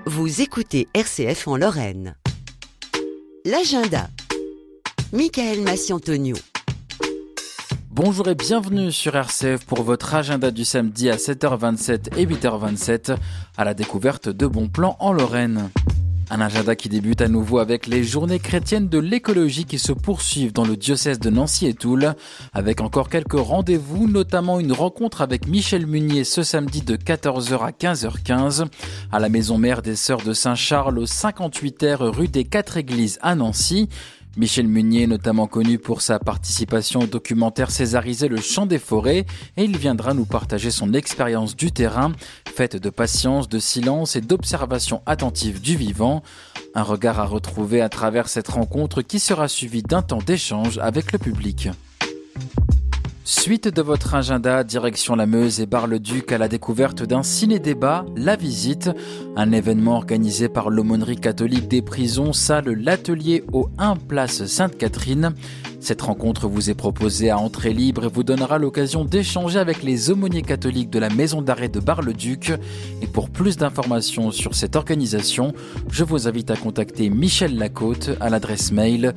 Vous écoutez RCF en Lorraine. L'agenda. Michael Massiantonio. Bonjour et bienvenue sur RCF pour votre agenda du samedi à 7h27 et 8h27 à la découverte de bons plans en Lorraine. Un agenda qui débute à nouveau avec les journées chrétiennes de l'écologie qui se poursuivent dans le diocèse de Nancy et Toul, avec encore quelques rendez-vous, notamment une rencontre avec Michel Munier ce samedi de 14h à 15h15 à la maison mère des Sœurs de Saint-Charles au 58R rue des Quatre Églises à Nancy. Michel Munier, notamment connu pour sa participation au documentaire césarisé Le Chant des Forêts, et il viendra nous partager son expérience du terrain, faite de patience, de silence et d'observation attentive du vivant. Un regard à retrouver à travers cette rencontre qui sera suivie d'un temps d'échange avec le public. Suite de votre agenda, direction la Meuse et Bar-le-Duc à la découverte d'un ciné-débat, La Visite, un événement organisé par l'aumônerie catholique des prisons, salle L'Atelier au 1 place Sainte-Catherine. Cette rencontre vous est proposée à entrée libre et vous donnera l'occasion d'échanger avec les aumôniers catholiques de la maison d'arrêt de Bar-le-Duc. Et pour plus d'informations sur cette organisation, je vous invite à contacter Michel Lacôte à l'adresse mail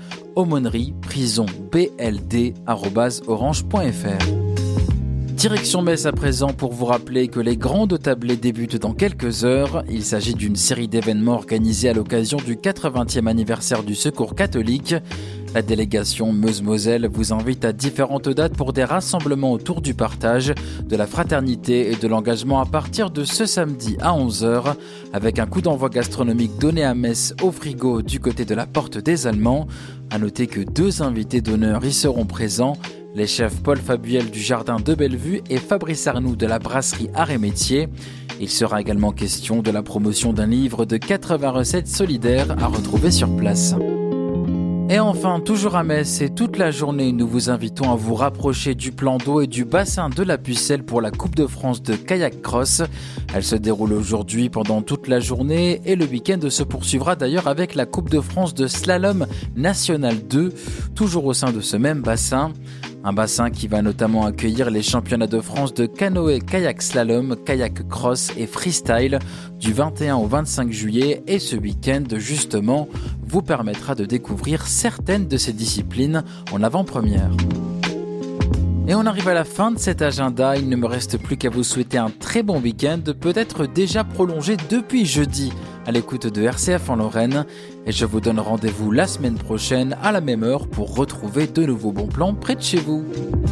aumônerie-prisonbld@orange.fr. Direction Metz à présent pour vous rappeler que les grandes tablées débutent dans quelques heures. Il s'agit d'une série d'événements organisés à l'occasion du 80e anniversaire du Secours catholique. La délégation Meuse-Moselle vous invite à différentes dates pour des rassemblements autour du partage, de la fraternité et de l'engagement à partir de ce samedi à 11h, avec un coup d'envoi gastronomique donné à Metz au frigo du côté de la Porte des Allemands. À noter que 2 invités d'honneur y seront présents, les chefs Paul Fabuel du Jardin de Bellevue et Fabrice Arnoux de la brasserie Art et Métier. Il sera également question de la promotion d'un livre de 80 recettes solidaires à retrouver sur place. Et enfin, toujours à Metz et toute la journée, nous vous invitons à vous rapprocher du plan d'eau et du bassin de la Pucelle pour la Coupe de France de kayak cross. Elle se déroule aujourd'hui pendant toute la journée et le week-end se poursuivra d'ailleurs avec la Coupe de France de slalom national 2, toujours au sein de ce même bassin. Un bassin qui va notamment accueillir les championnats de France de canoë, kayak slalom, kayak cross et freestyle du 21 au 25 juillet et ce week-end justement vous permettra de découvrir certaines de ces disciplines en avant-première. Et on arrive à la fin de cet agenda, il ne me reste plus qu'à vous souhaiter un très bon week-end, peut-être déjà prolongé depuis jeudi à l'écoute de RCF en Lorraine. Et je vous donne rendez-vous la semaine prochaine à la même heure pour retrouver de nouveaux bons plans près de chez vous.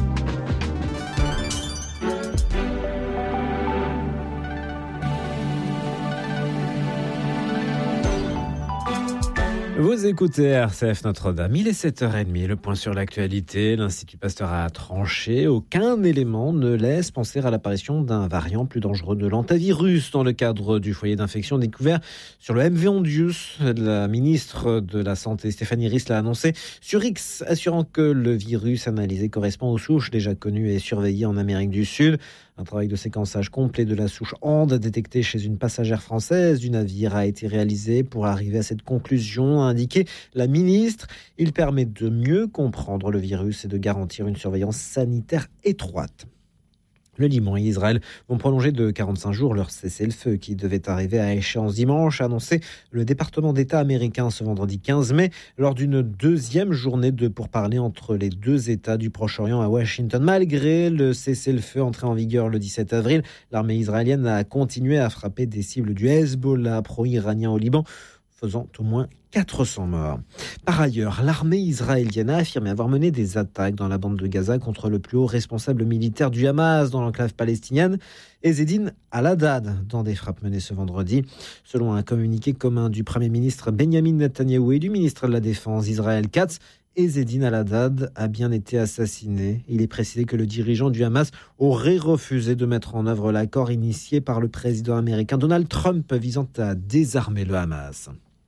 Vous écoutez RCF Notre-Dame, il est 7h30, le point sur l'actualité. L'Institut Pasteur a tranché. Aucun élément ne laisse penser à l'apparition d'un variant plus dangereux de l'hantavirus dans le cadre du foyer d'infection découvert sur le MV Ondius. La ministre de la Santé, Stéphanie Ries, l'a annoncé sur X, assurant que le virus analysé correspond aux souches déjà connues et surveillées en Amérique du Sud. Un travail de séquençage complet de la souche Ande détectée chez une passagère française du navire a été réalisé pour arriver à cette conclusion, a indiqué la ministre. Il permet de mieux comprendre le virus et de garantir une surveillance sanitaire étroite. Le Liban et Israël vont prolonger de 45 jours leur cessez-le-feu qui devait arriver à échéance dimanche, a annoncé le département d'État américain ce vendredi 15 mai lors d'une deuxième journée de pourparlers entre les deux États du Proche-Orient à Washington. Malgré le cessez-le-feu entré en vigueur le 17 avril, l'armée israélienne a continué à frapper des cibles du Hezbollah pro-iranien au Liban, faisant au moins 400 morts. Par ailleurs, l'armée israélienne a affirmé avoir mené des attaques dans la bande de Gaza contre le plus haut responsable militaire du Hamas dans l'enclave palestinienne, Ezzedine Al-Haddad, dans des frappes menées ce vendredi. Selon un communiqué commun du Premier ministre Benjamin Netanyahou et du ministre de la Défense Israël Katz, Ezzedine Al-Haddad a bien été assassiné. Il est précisé que le dirigeant du Hamas aurait refusé de mettre en œuvre l'accord initié par le président américain Donald Trump visant à désarmer le Hamas.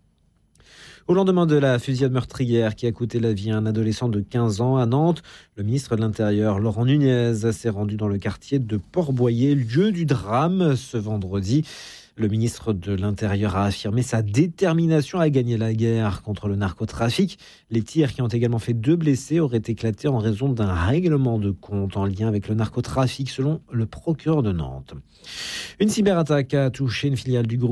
Au lendemain de la fusillade meurtrière qui a coûté la vie à un adolescent de 15 ans à Nantes, le ministre de l'Intérieur, Laurent Nunez, s'est rendu dans le quartier de Port-Boyer, lieu du drame, ce vendredi. Le ministre de l'Intérieur a affirmé sa détermination à gagner la guerre contre le narcotrafic. Les tirs qui ont également fait 2 blessés auraient éclaté en raison d'un règlement de compte en lien avec le narcotrafic, selon le procureur de Nantes. Une cyberattaque a touché une filiale du groupe